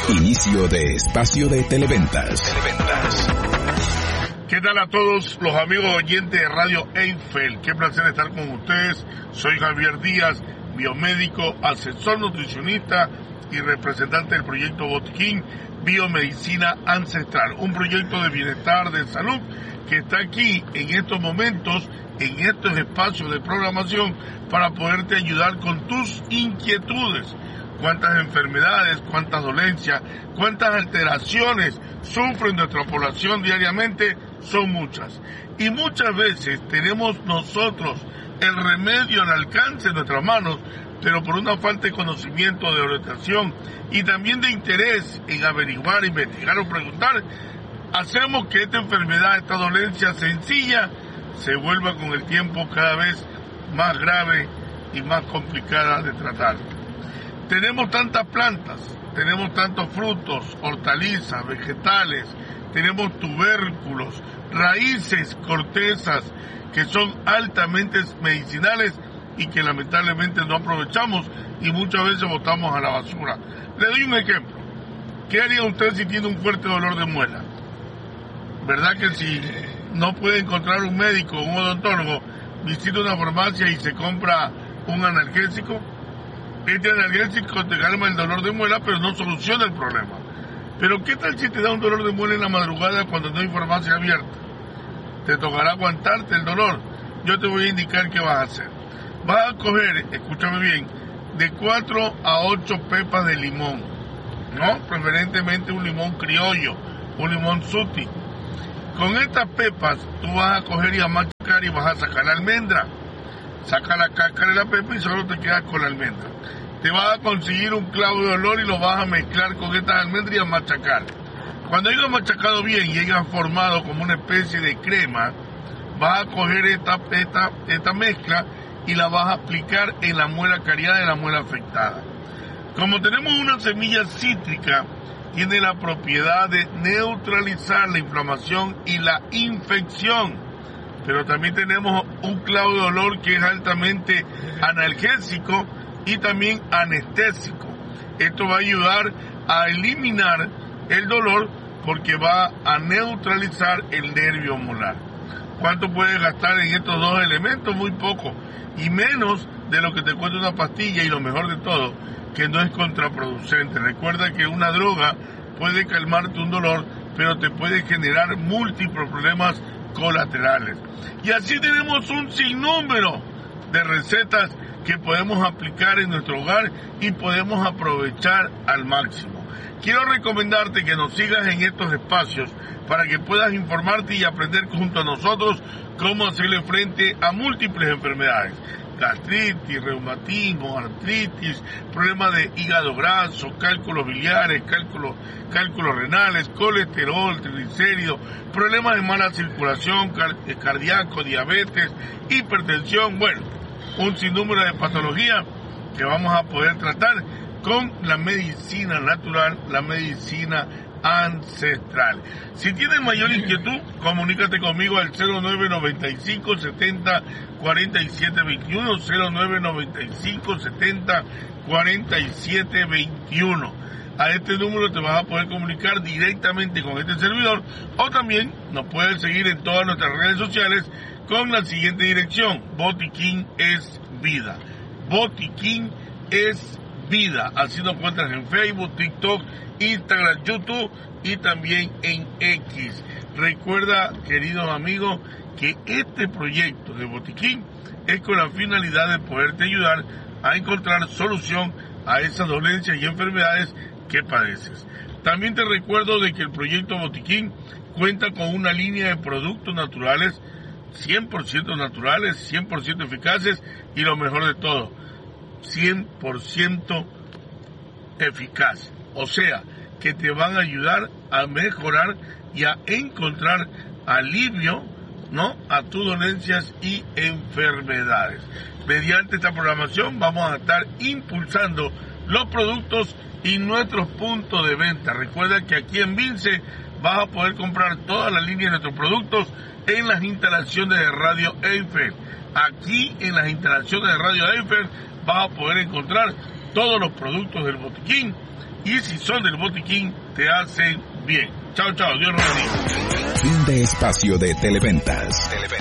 Inicio de espacio de Televentas. ¿Qué tal a todos los amigos oyentes de Radio Eiffel? Qué placer estar con ustedes. Soy Javier Díaz, biomédico, asesor nutricionista y representante del proyecto Botiquín Biomedicina Ancestral, un proyecto de bienestar, de salud, que está aquí en estos momentos, en estos espacios de programación, para poderte ayudar con tus inquietudes. Cuántas enfermedades, cuántas dolencias, cuántas alteraciones sufre nuestra población diariamente, son muchas. Y muchas veces tenemos nosotros el remedio al alcance de nuestras manos, pero por una falta de conocimiento, de orientación y también de interés en averiguar, investigar o preguntar, hacemos que esta enfermedad, esta dolencia sencilla, se vuelva con el tiempo cada vez más grave y más complicada de tratar. Tenemos tantas plantas, tenemos tantos frutos, hortalizas, vegetales, tenemos tubérculos, raíces, cortezas, que son altamente medicinales y que lamentablemente no aprovechamos y muchas veces botamos a la basura. Le doy un ejemplo. ¿Qué haría usted si tiene un fuerte dolor de muela? ¿Verdad que si no puede encontrar un médico, un odontólogo, visita una farmacia y se compra un analgésico? Este analgésico te calma el dolor de muela, pero no soluciona el problema. Pero ¿qué tal si te da un dolor de muela en la madrugada cuando no hay farmacia abierta? Te tocará aguantarte el dolor. Yo te voy a indicar qué vas a hacer. Vas a coger, escúchame bien, de 4 a 8 pepas de limón, ¿no? Preferentemente un limón criollo, un limón suti. Con estas pepas tú vas a coger y a machacar y vas a sacar la almendra. Saca la cáscara de la pepa y solo te quedas con la almendra. Te vas a conseguir un clavo de olor y lo vas a mezclar con estas almendras y a machacar. Cuando hayas machacado bien y hayas formado como una especie de crema, vas a coger esta mezcla y la vas a aplicar en la muela cariada y la muela afectada. Como tenemos una semilla cítrica, tiene la propiedad de neutralizar la inflamación y la infección. Pero también tenemos un clavo de olor que es altamente analgésico y también anestésico. Esto va a ayudar a eliminar el dolor porque va a neutralizar el nervio molar. ¿Cuánto puedes gastar en estos dos elementos? Muy poco. Y menos de lo que te cuesta una pastilla, y lo mejor de todo, que no es contraproducente. Recuerda que una droga puede calmarte un dolor, pero te puede generar múltiples problemas colaterales. Y así tenemos un sinnúmero de recetas que podemos aplicar en nuestro hogar y podemos aprovechar al máximo. Quiero recomendarte que nos sigas en estos espacios para que puedas informarte y aprender junto a nosotros cómo hacerle frente a múltiples enfermedades. Gastritis, reumatismo, artritis, problemas de hígado graso, cálculos biliares, cálculos renales, colesterol, triglicéridos, problemas de mala circulación, cardíaco, diabetes, hipertensión, bueno, un sinnúmero de patologías que vamos a poder tratar con la medicina natural, la medicina ancestral. Si tienes mayor inquietud, comunícate conmigo al 0995 70 47 21, 0995 70 47 21. A este número te vas a poder comunicar directamente con este servidor, o también nos puedes seguir en todas nuestras redes sociales con la siguiente dirección: Botiquín es Vida. Botiquín es Vida. Así nos encuentras en Facebook, TikTok, Instagram, YouTube y también en X. Recuerda, queridos amigos, que este proyecto de Botiquín es con la finalidad de poderte ayudar a encontrar solución a esas dolencias y enfermedades que padeces. También te recuerdo de que el proyecto Botiquín cuenta con una línea de productos naturales, 100% naturales, 100% eficaces y lo mejor de todo, 100% eficaz. O sea, que te van a ayudar a mejorar y a encontrar alivio, ¿no?, a tus dolencias y enfermedades. Mediante esta programación vamos a estar impulsando los productos y nuestros puntos de venta. Recuerda que aquí en Vince vas a poder comprar toda la línea de nuestros productos en las instalaciones de Radio Eiffel. Aquí en las instalaciones de Radio Eiffel vas a poder encontrar todos los productos del Botiquín y si son del Botiquín, te hacen bien. Chao, chao, Dios nos bendiga. Fin de espacio de Televentas.